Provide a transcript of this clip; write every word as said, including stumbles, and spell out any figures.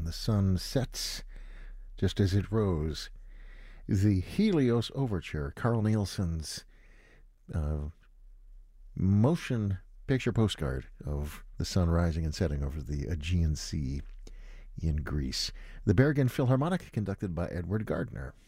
the sun sets just as it rose. The Helios Overture, Carl Nielsen's uh, motion picture postcard of the sun rising and setting over the Aegean Sea in Greece. The Bergen Philharmonic, conducted by Edward Gardner.